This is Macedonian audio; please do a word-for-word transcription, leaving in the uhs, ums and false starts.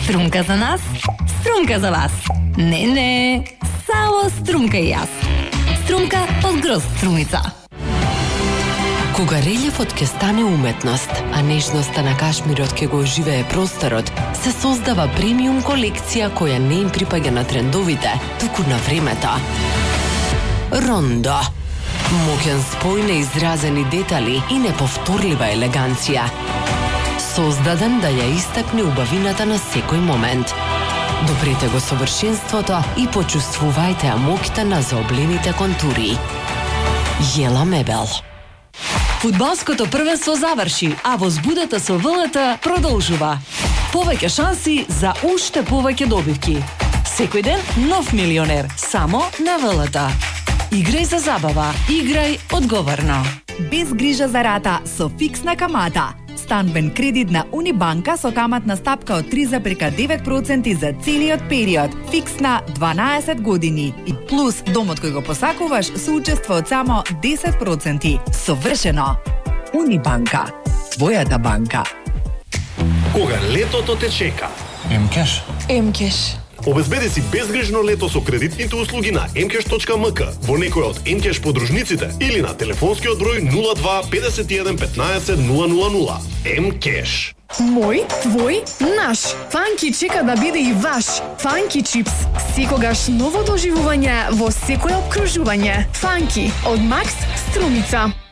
Струмка за нас, струмка за вас. Не, не, само струмка и јас. Струмка од гроз струмица. Кога релјефот ќе стане уметност, а нежноста на кашмирот ќе го оживее просторот, се создава премиум колекција која не им припаѓа на трендовите, туку на времето. Рондо. Моќен спој на изразени детали и неповторлива елеганција. Создаден да ја истакне убавината на секој момент. Допрете го совршенството и почувствувајте ја моќта на заоблените контури. Јела мебел. Фудбалското првенство заврши, а возбудата со ВЛТ продолжува. Повеќе шанси за уште повеќе добивки. Секој ден нов милионер, само на ВЛТ. Играј за забава, играј одговорно. Без грижа за рата со фиксна камата. Станбен кредит на Унибанка со каматна стапка од три зарез девет проценти за целиот период. Фиксна дванаесет години. И плюс домот кој го посакуваш со учество од само десет проценти. Совршено. Унибанка. Твојата банка. Кога летото те чека? Емкеш. Емкеш. Обезбеди си безгрижно лето со кредитните услуги на емкеш точка ем ка во некој од Емкеш подружниците или на телефонскиот број нула два петдесет и еден петнаесет нула нула нула. Емкеш. Мој, твој, наш. Фанки чека да биде и ваш. Фанки чипс. Секогаш ново доживување во секое обкружување. Фанки од Макс Струмица.